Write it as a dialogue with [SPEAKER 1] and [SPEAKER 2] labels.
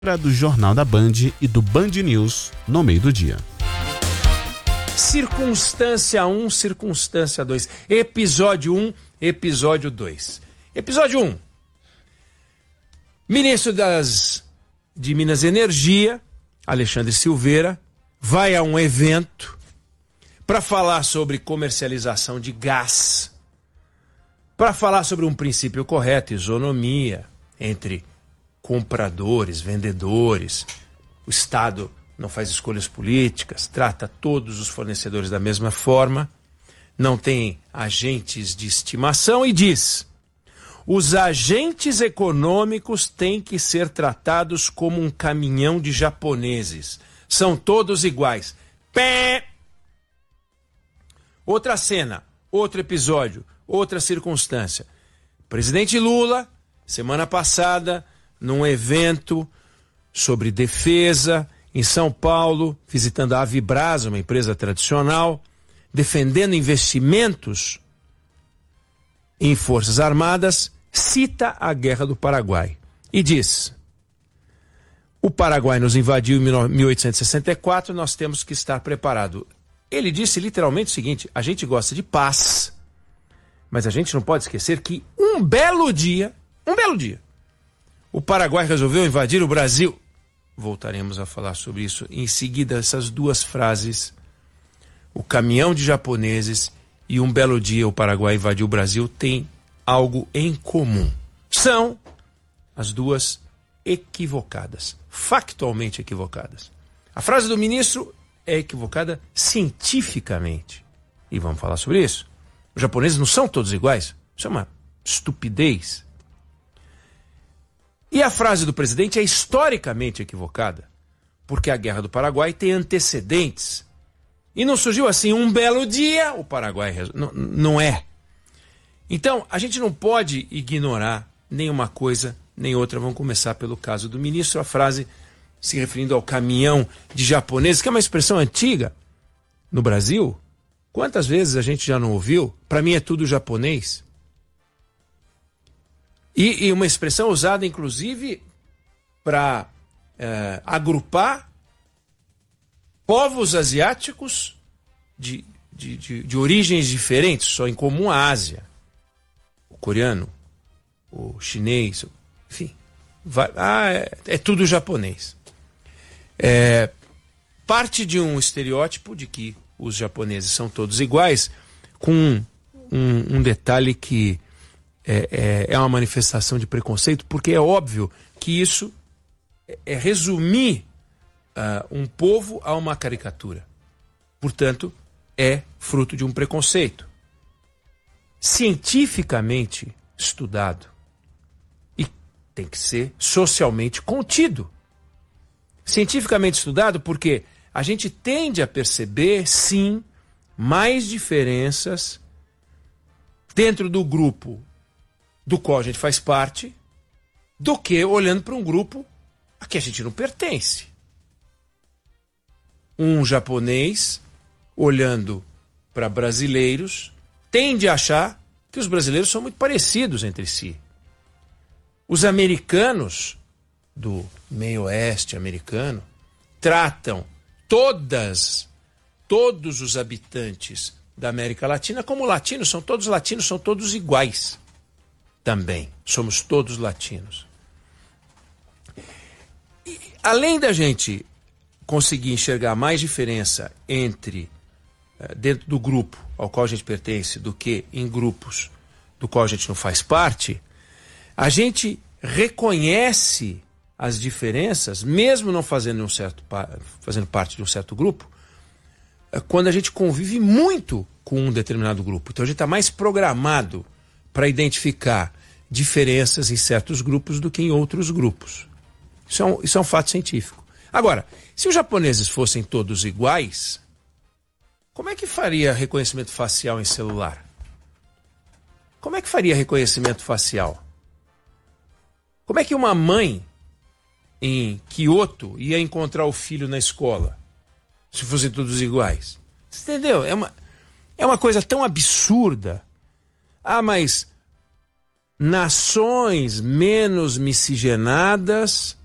[SPEAKER 1] Do Jornal da Band e do Band News no meio do dia.
[SPEAKER 2] Circunstância 1, circunstância 2. Episódio 1, episódio 2. Episódio 1. Ministro de Minas e Energia, Alexandre Silveira, vai a um evento para falar sobre comercialização de gás, para falar sobre um princípio correto, isonomia entre compradores, vendedores. O Estado não faz escolhas políticas, trata todos os fornecedores da mesma forma, não tem agentes de estimação e diz: os agentes econômicos têm que ser tratados como um caminhão de japoneses. São todos iguais. Pé! Outra cena, outro episódio, outra circunstância. Presidente Lula, semana passada, num evento sobre defesa em São Paulo, visitando a Avibras, uma empresa tradicional, defendendo investimentos em Forças Armadas, cita a Guerra do Paraguai e diz: o Paraguai nos invadiu em 1864, nós temos que estar preparados. Ele disse literalmente o seguinte: a gente gosta de paz, mas a gente não pode esquecer que um belo dia, o Paraguai resolveu invadir o Brasil. Voltaremos a falar sobre isso em seguida. Essas duas frases, o caminhão de japoneses e um belo dia o Paraguai invadiu o Brasil, têm algo em comum. São as duas equivocadas, factualmente equivocadas. A frase do ministro é equivocada cientificamente. E vamos falar sobre isso. Os japoneses não são todos iguais. Isso é uma estupidez. E a frase do presidente é historicamente equivocada, porque a Guerra do Paraguai tem antecedentes. E não surgiu assim, um belo dia, o Paraguai... Não é. Então, a gente não pode ignorar nem uma coisa, nem outra. Vamos começar pelo caso do ministro. A frase se referindo ao caminhão de japoneses, que é uma expressão antiga no Brasil. Quantas vezes a gente já não ouviu? Para mim é tudo japonês. E uma expressão usada, inclusive, para agrupar povos asiáticos de origens diferentes, só em comum a Ásia. O coreano, o chinês, enfim. É tudo japonês. Parte de um estereótipo de que os japoneses são todos iguais, com um detalhe que é uma manifestação de preconceito, porque é óbvio que isso é resumir um povo a uma caricatura. Portanto, é fruto de um preconceito cientificamente estudado e tem que ser socialmente contido. Cientificamente estudado porque a gente tende a perceber, sim, mais diferenças dentro do grupo do qual a gente faz parte, do que olhando para um grupo a que a gente não pertence. Um japonês, olhando para brasileiros, tende a achar que os brasileiros são muito parecidos entre si. Os americanos, do meio oeste americano, tratam todos os habitantes da América Latina como latinos, são todos iguais. Também, somos todos latinos. E, além da gente conseguir enxergar mais diferença dentro do grupo ao qual a gente pertence do que em grupos do qual a gente não faz parte, a gente reconhece as diferenças, mesmo não fazendo parte de um certo grupo, quando a gente convive muito com um determinado grupo. Então a gente está mais programado para identificar diferenças em certos grupos do que em outros grupos. Isso é um fato científico. Agora, se os japoneses fossem todos iguais, como é que faria reconhecimento facial em celular? Como é que faria reconhecimento facial? Como é que uma mãe em Kyoto ia encontrar o filho na escola, se fossem todos iguais? Você entendeu? É uma coisa tão absurda. Mas nações menos miscigenadas